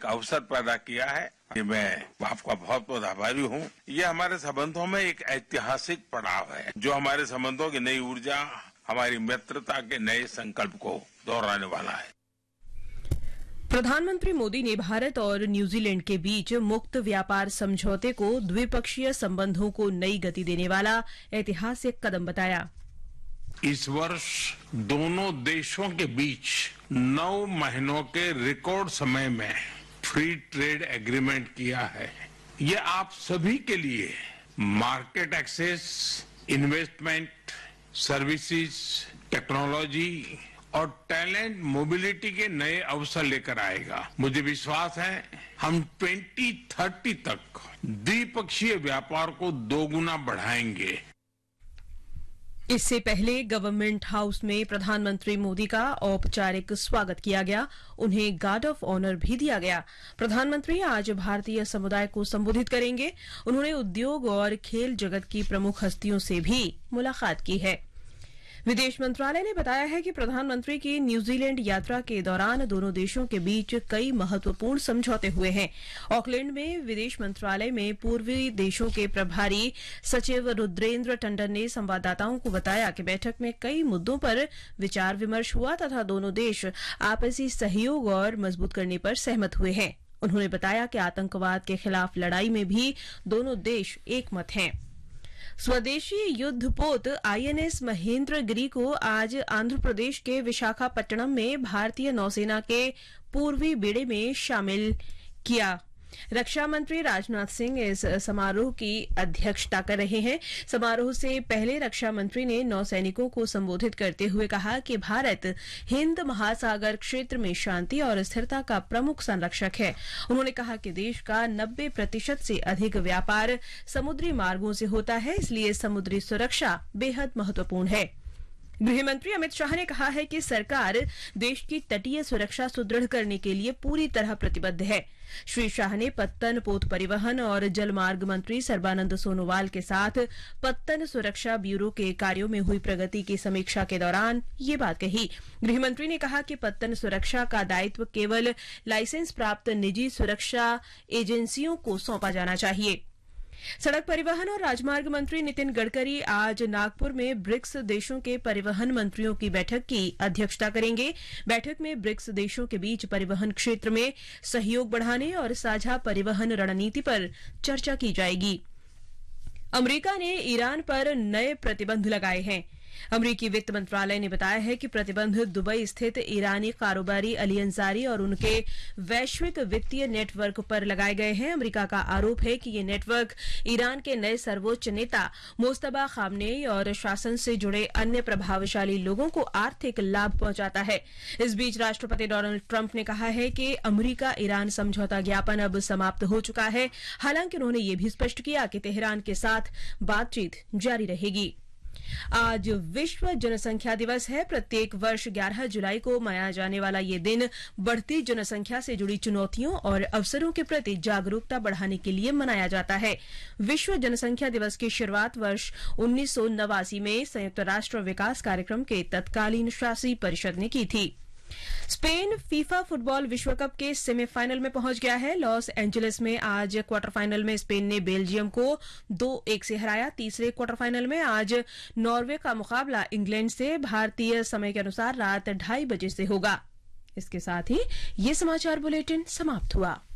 एक अवसर पैदा किया है। मैं आपका बहुत बहुत आभारी हूँ। ये हमारे संबंधों में एक ऐतिहासिक पड़ाव है जो हमारे संबंधों की नई ऊर्जा, हमारी मित्रता के नए संकल्प को दोहराने वाला है। प्रधानमंत्री मोदी ने भारत और न्यूजीलैंड के बीच मुक्त व्यापार समझौते को द्विपक्षीय संबंधों को नई गति देने वाला ऐतिहासिक कदम बताया। इस वर्ष दोनों देशों के बीच 9 महीनों के रिकॉर्ड समय में फ्री ट्रेड एग्रीमेंट किया है। ये आप सभी के लिए market access, investment, services, technology और टैलेंट मोबिलिटी के नए अवसर लेकर आएगा। मुझे विश्वास है हम 2030 तक द्विपक्षीय व्यापार को 2 गुना बढ़ाएंगे। इससे पहले गवर्नमेंट हाउस में प्रधानमंत्री मोदी का औपचारिक स्वागत किया गया। उन्हें गार्ड ऑफ ऑनर भी दिया गया। प्रधानमंत्री आज भारतीय समुदाय को संबोधित करेंगे। उन्होंने उद्योग और खेल जगत की प्रमुख हस्तियों से भी मुलाकात की है। विदेश मंत्रालय ने बताया है कि प्रधानमंत्री की न्यूजीलैंड यात्रा के दौरान दोनों देशों के बीच कई महत्वपूर्ण समझौते हुए हैं। ऑकलैंड में विदेश मंत्रालय में पूर्वी देशों के प्रभारी सचिव रुद्रेंद्र टंडन ने संवाददाताओं को बताया कि बैठक में कई मुद्दों पर विचार विमर्श हुआ तथा दोनों देश आपसी सहयोग और मजबूत करने पर सहमत हुए हैं। उन्होंने बताया कि आतंकवाद के खिलाफ लड़ाई में भी दोनों देश एकमत हैं। स्वदेशी युद्धपोत आईएनएस महेंद्रगिरी को आज आंध्र प्रदेश के विशाखापट्टनम में भारतीय नौसेना के पूर्वी बेड़े में शामिल किया। रक्षा मंत्री राजनाथ सिंह इस समारोह की अध्यक्षता कर रहे हैं। समारोह से पहले रक्षा मंत्री ने नौसैनिकों को संबोधित करते हुए कहा कि भारत हिंद महासागर क्षेत्र में शांति और स्थिरता का प्रमुख संरक्षक है। उन्होंने कहा कि देश का 90% से अधिक व्यापार समुद्री मार्गों से होता है, इसलिए समुद्री सुरक्षा बेहद महत्वपूर्ण है। गृहमंत्री अमित शाह ने कहा है कि सरकार देश की तटीय सुरक्षा सुदृढ़ करने के लिए पूरी तरह प्रतिबद्ध है। श्री शाह ने पत्तन पोत परिवहन और जलमार्ग मंत्री सर्बानंद सोनोवाल के साथ पत्तन सुरक्षा ब्यूरो के कार्यों में हुई प्रगति की समीक्षा के दौरान ये बात कही। गृहमंत्री ने कहा कि पत्तन सुरक्षा का दायित्व केवल लाइसेंस प्राप्त निजी सुरक्षा एजेंसियों को सौंपा जाना चाहिए। सड़क परिवहन और राजमार्ग मंत्री नितिन गडकरी आज नागपुर में ब्रिक्स देशों के परिवहन मंत्रियों की बैठक की अध्यक्षता करेंगे। बैठक में ब्रिक्स देशों के बीच परिवहन क्षेत्र में सहयोग बढ़ाने और साझा परिवहन रणनीति पर चर्चा की जाएगी। अमेरिका ने ईरान पर नए प्रतिबंध लगाए हैं। अमरीकी वित्त मंत्रालय ने बताया है कि प्रतिबंध दुबई स्थित ईरानी कारोबारी अली अंसारी और उनके वैश्विक वित्तीय नेटवर्क पर लगाए गए हैं। अमेरिका का आरोप है कि ये नेटवर्क ईरान के नए सर्वोच्च नेता मोस्तबा खामनेई और शासन से जुड़े अन्य प्रभावशाली लोगों को आर्थिक लाभ पहुंचाता है। इस बीच राष्ट्रपति डोनाल्ड ट्रंप ने कहा है कि अमेरिका ईरान समझौता ज्ञापन अब समाप्त हो चुका है। हालांकि उन्होंने ये भी स्पष्ट किया कि तेहरान के साथ बातचीत जारी रहेगी। आज विश्व जनसंख्या दिवस है। प्रत्येक वर्ष 11 जुलाई को मनाया जाने वाला ये दिन बढ़ती जनसंख्या से जुड़ी चुनौतियों और अवसरों के प्रति जागरूकता बढ़ाने के लिए मनाया जाता है। विश्व जनसंख्या दिवस की शुरुआत वर्ष 1989 में संयुक्त राष्ट्र विकास कार्यक्रम के तत्कालीन शासी परिषद ने की थी। स्पेन फीफा फुटबॉल विश्व कप के सेमीफाइनल में पहुंच गया है। लॉस एंजलिस में आज क्वार्टर फाइनल में स्पेन ने बेल्जियम को 2-1 से हराया। तीसरे क्वार्टर फाइनल में आज नॉर्वे का मुकाबला इंग्लैंड से भारतीय समय के अनुसार रात 2:30 बजे से होगा। इसके साथ ही ये समाचार बुलेटिन समाप्त हुआ।